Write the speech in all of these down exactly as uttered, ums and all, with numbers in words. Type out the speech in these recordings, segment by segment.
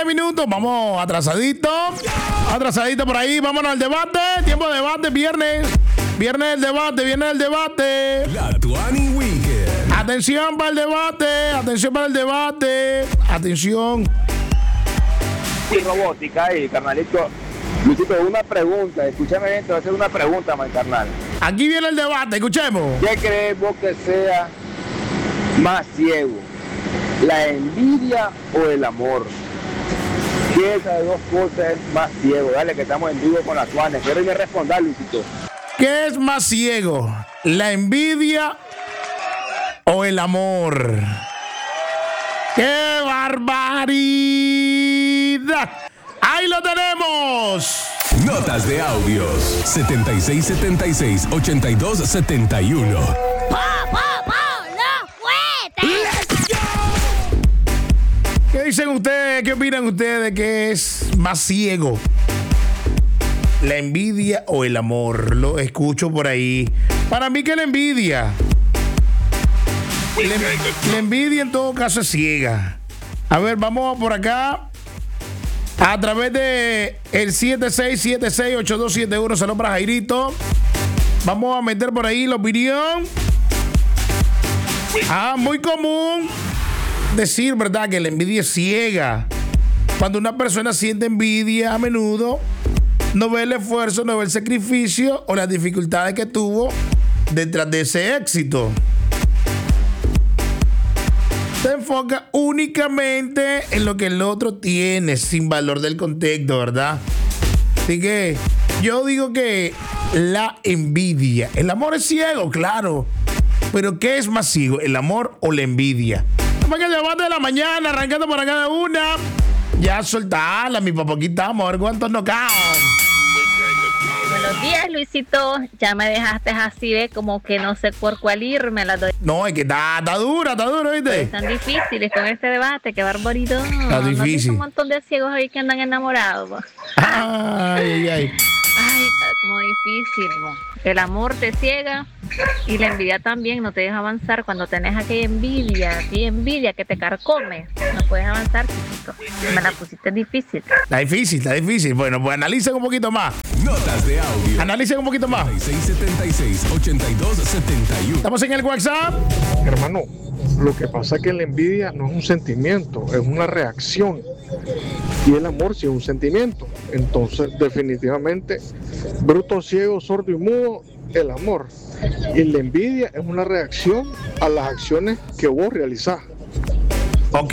minutos. Vamos atrasadito. Atrasadito por ahí. Vámonos al debate. Tiempo de debate. Viernes. Viernes del debate. Viernes del debate. La Tuani Weekend. Atención para el debate. Atención para el debate. Atención. Y robótica ahí, carnalito. Luisito, una pregunta. Escúchame bien, te voy a hacer una pregunta, man, carnal. Aquí viene el debate. Escuchemos. ¿Qué crees vos que sea más ciego? ¿La envidia o el amor? ¿Qué de esas dos cosas es más ciego? Dale, que estamos en vivo con las Tuanes. Quiero irme a responder, Luisito. ¿Qué es más ciego? ¿La envidia o el amor? ¡Qué barbaridad! ¡Ahí lo tenemos! Notas de audios setenta y seis setenta y seis ochenta y dos setenta y uno. ¿Qué dicen ustedes? ¿Qué opinan ustedes? ¿Qué es más ciego? ¿La envidia o el amor? Lo escucho por ahí. Para mí que la envidia. La, la envidia en todo caso es ciega. A ver, vamos por acá. A través de el siete seis siete seis ocho dos siete uno. Saludos para Jairito. Vamos a meter por ahí la opinión. Ah, muy común decir, ¿verdad?, que la envidia es ciega. Cuando una persona siente envidia, a menudo no ve el esfuerzo, no ve el sacrificio o las dificultades que tuvo detrás de ese éxito. Se enfoca únicamente en lo que el otro tiene, sin valor del contexto, ¿verdad? Así que yo digo que la envidia. El amor es ciego, claro. Pero ¿qué es más ciego, el amor o la envidia? Vamos al debate de la mañana, arrancando por acá de una. Ya soltala, mi papá, aquí estamos, a ver cuántos nos caen. Buenos días, Luisito. Ya me dejaste así, ¿ves? Como que no sé por cuál irme. La doy. No, es que está, está dura, está dura, ¿viste? Están difíciles con este debate, qué barbaridad. Está difícil. ¿No un montón de ciegos ahí que andan enamorados? ¿Va? Ay, ay, ay. Ay, está como difícil, ¿no? El amor te ciega y la envidia también no te deja avanzar. Cuando tenés aquella envidia, aquella envidia que te carcome, no puedes avanzar, chiquito. Me la pusiste difícil. Está difícil, está difícil. Bueno, pues analicen un poquito más. Notas de audio. Analicen un poquito más. setenta y seis setenta y seis ochenta y dos setenta y uno. Estamos en el WhatsApp. Hermano, lo que pasa es que la envidia no es un sentimiento, es una reacción. Y el amor sí es un sentimiento. Entonces, definitivamente, bruto, ciego, sordo y mudo, el amor. Y la envidia es una reacción a las acciones que vos realizás. Ok.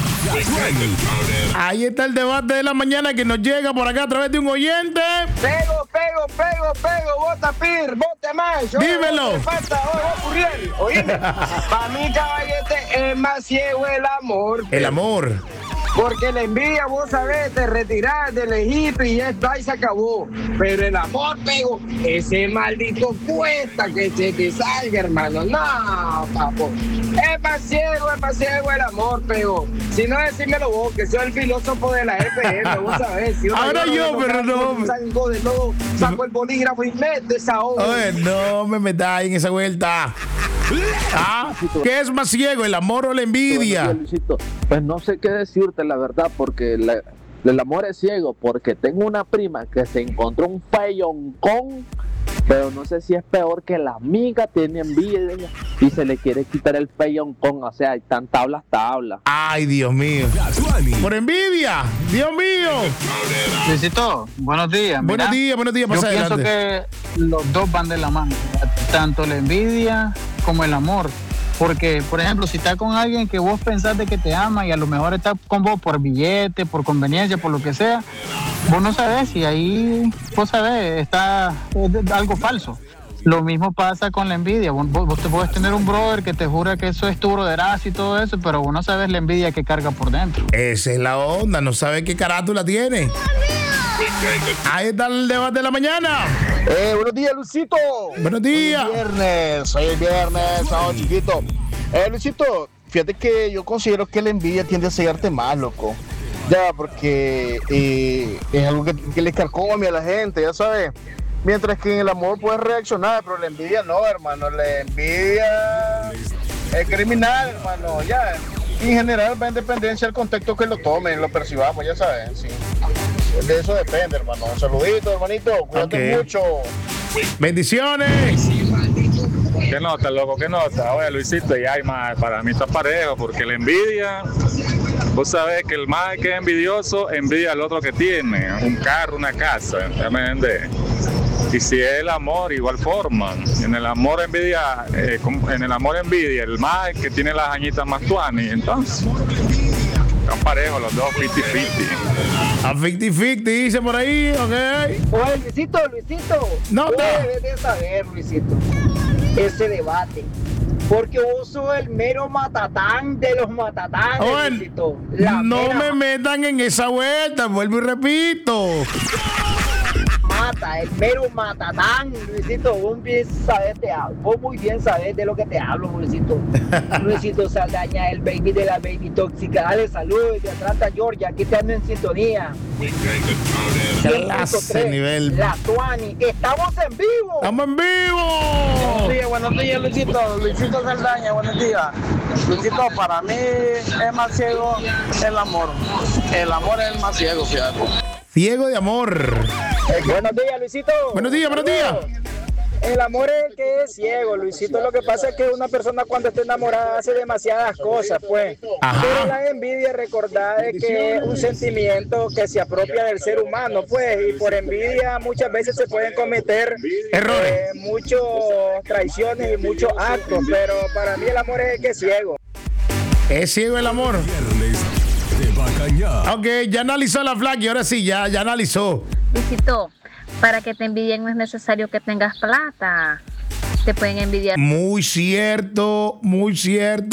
Ahí está el debate de la mañana que nos llega por acá a través de un oyente. Pego, pego, pego, pego, bota Pir, bote más. Dímelo. Me falta, oye, oíme. Para mí, caballete, es más ciego el amor. El amor. Porque la envidia, vos sabés, te retirás del Egipto y ya está y se acabó. Pero el amor, pego, ese maldito cuesta que se te salga, hermano. No, papo. Es más ciego, es más ciego el amor, pego. Si no, decímelo vos, que soy el filósofo de la F M, vos sabés. Si ahora yo, yo pero no. Salgo de nuevo, saco el bolígrafo y meto esa hoja. Oye, no me metas en esa vuelta. ¿Ah? ¿Qué es más ciego, el amor o la envidia? Pues no sé qué decirte, la verdad, porque la, el amor es ciego, porque tengo una prima que se encontró un peyoncón, pero no sé si es peor que la amiga tiene envidia y se le quiere quitar el peyoncón, o sea, están tablas, tablas. Ay, Dios mío. Por envidia, Dios mío. Luisito, buenos días. Buenos Mira, días, buenos días. Yo Pasa pienso adelante. que los dos van de la mano, tanto la envidia como el amor. Porque, por ejemplo, si estás con alguien que vos pensás de que te ama y a lo mejor está con vos por billete, por conveniencia, por lo que sea, vos no sabés si ahí, vos sabés, está es algo falso. Lo mismo pasa con la envidia. Vos, vos te puedes tener un brother que te jura que eso es tu broderazo y todo eso, pero vos no sabes la envidia que carga por dentro. Esa es la onda, no sabes qué carátula tiene. Ahí está el debate de la mañana. Eh, buenos días, Luisito. Buenos días. Hoy es viernes, hoy es viernes, sábado chiquito. Eh, Luisito, fíjate que yo considero que la envidia tiende a cegarte más, loco. Ya, porque eh, es algo que, que le carcome a la gente, ya sabes. Mientras que en el amor puedes reaccionar, pero la envidia no, hermano. La envidia es criminal, hermano, ya. en general va en dependencia del contexto que lo tomen, lo percibamos, ya saben, sí. De eso depende, hermano. Un saludito, hermanito, cuídate Okay. mucho. Bendiciones. ¿Qué nota, loco? ¿Qué nota? Oye, Luisito, y hay más, para mí está parejo, porque la envidia, vos sabés que el más que es envidioso, envidia al otro que tiene, un carro, una casa, ¿ya me entendés? Y si es el amor, igual forma. En el amor envidia, eh, en el amor envidia, el más que tiene las añitas más tuanis, entonces están parejos los dos, cincuenta cincuenta. A cincuenta cincuenta dice por ahí, ok. Oye, Luisito, Luisito. No, vos no. debes de saber, Luisito, ese debate. Porque vos sos el mero matatán de los matatanes, Oye, Luisito. La no mera me metan en esa vuelta, vuelvo y repito. mata, el mero matatán, Luisito. Vos bien sabés, te hablo. Vos muy bien sabés de lo que te hablo, Luisito. Luisito Saldaña, el baby de la baby tóxica. Dale saludos desde Atlanta, Georgia. Aquí te ando en sintonía. Clase nivel. La Tuani. Estamos en vivo. ¡Estamos en vivo! Buenos días, buenos días, Luisito. Luisito Saldaña, buenos días. Luisito, para mí es más ciego el amor. El amor es el más ciego, fíjate. Ciego de amor. Eh, buenos días, Luisito. Buenos días, buenos días. El amor es el que es ciego, Luisito. Lo que pasa es que una persona cuando está enamorada hace demasiadas cosas, pues. Ajá. Pero la envidia, recordad de que es un sentimiento que se apropia del ser humano, pues. Y por envidia muchas veces se pueden cometer errores, eh, muchas traiciones y muchos actos. Pero para mí el amor es el que es ciego. Es ciego el amor. Viernes de Bacañá. Ok, ya analizó la flag y ahora sí, ya, ya analizó. Luisito, para que te envidien no es necesario que tengas plata. Te pueden envidiar. Muy cierto, muy cierto.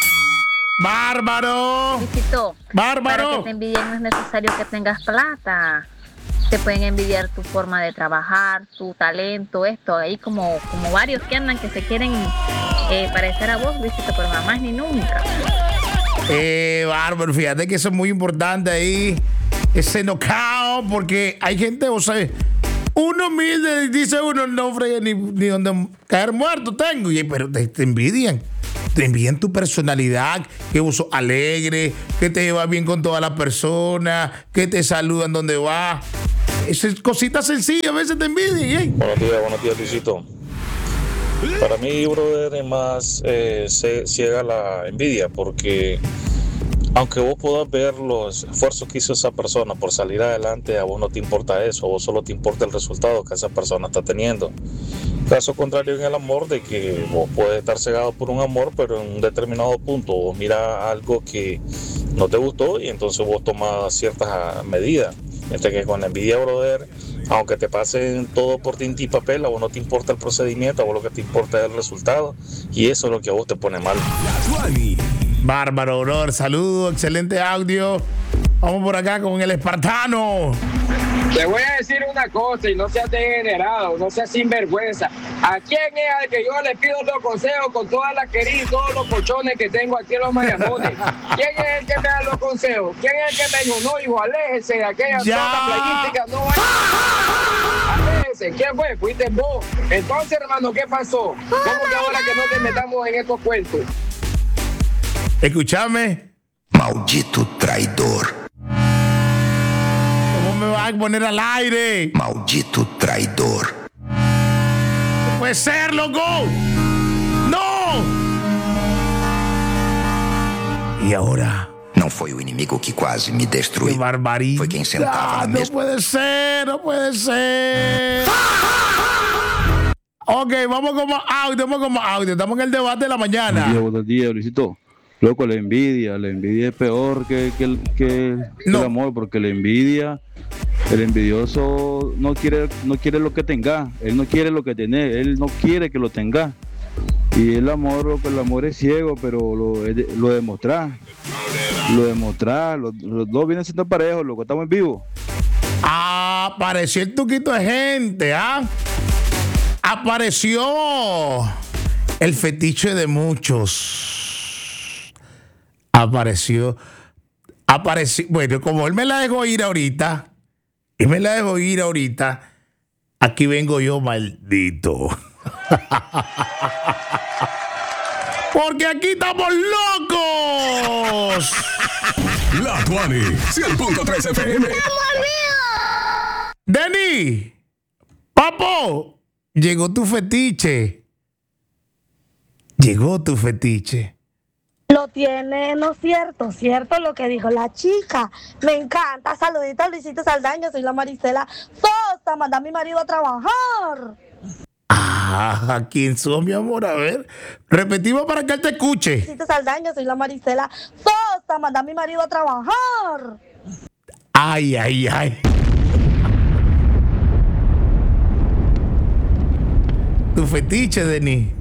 Bárbaro. Luisito, Bárbaro. para que te envidien no es necesario que tengas plata. Te pueden envidiar tu forma de trabajar, tu talento, esto. Ahí como, como varios que andan que se quieren eh, parecer a vos, Luisito, pero jamás ni nunca. Eh, bárbaro, fíjate que eso es muy importante ahí. Ese knockout, porque hay gente, o sea, uno humilde, dice uno, no fregue ni, ni donde caer muerto tengo. Y, pero te, te envidian. Te envidian tu personalidad, que vos sos alegre, que te llevas bien con todas las personas, que te saludan donde vas. Esas cositas sencillas a veces te envidian. ¿eh? Buenos días, buenos días, Luisito. Para mí, brother, es más eh, se ciega la envidia, porque aunque vos puedas ver los esfuerzos que hizo esa persona por salir adelante, a vos no te importa eso, a vos solo te importa el resultado que esa persona está teniendo. Caso contrario en el amor, de que vos puedes estar cegado por un amor, pero en un determinado punto vos miras algo que no te gustó y entonces vos tomas ciertas medidas. Mientras que con la envidia, brother, aunque te pasen todo por tinta y papel, a vos no te importa el procedimiento, a vos lo que te importa es el resultado, y eso es lo que a vos te pone mal. Bárbaro, brother. Saludos, excelente audio. Vamos por acá con el espartano. Te voy a decir una cosa y no seas degenerado, no seas sinvergüenza. ¿A quién es al que yo le pido los consejos con todas las queridas y todos los colchones que tengo aquí en los Mayamones? ¿Quién es el que me da los consejos? ¿Quién es el que me dijo, no, hijo, aléjese de aquella Ya. zona playística, no vaya? Aléjese. ¿Quién fue? Fuiste vos. Entonces, hermano, ¿qué pasó? ¿Cómo que ahora que no te metamos en estos cuentos? Escúchame. Maldito traidor. ¿Cómo me vas a poner al aire? Maldito traidor. No puede ser, loco. ¡No! E agora? Não foi o inimigo que quase me destruiu. ¡Qué barbaridad! Foi quem sentava na No mesma. puede ser, no puede ser. Ok, vamos con más audio, vamos con más audio. Estamos en el debate de la Buenos días, mañana. buenos días, Luisito. Loco, la envidia, la envidia es peor que, que, el, que No. el amor, porque la envidia, el envidioso no quiere, no quiere lo que tenga, él no quiere lo que tenés, él no quiere que lo tenga. Y el amor, loco, el amor es ciego, pero lo, lo demostrás, lo demostrás, los, los dos vienen siendo parejos, loco, estamos en vivo. Apareció el tuquito de gente, ¿ah? Apareció el fetiche de muchos. Apareció, apareció, bueno, como él me la dejó ir ahorita, y me la dejó ir ahorita, aquí vengo yo, maldito. Porque aquí estamos locos. La Tuani, cien punto tres F M. Denny, papo, llegó tu fetiche. Llegó tu fetiche. Lo tiene, no es cierto, cierto lo que dijo la chica. Me encanta. Saluditos a Luisito Saldaña, soy la Maricela Sosa, manda a mi marido a trabajar. Ah, ¿quién sos, mi amor? A ver, repetimos para que él te escuche. Luisito Saldaña, soy la Maricela Sosa, manda a mi marido a trabajar. Ay, ay, ay. Tu fetiche, Denis.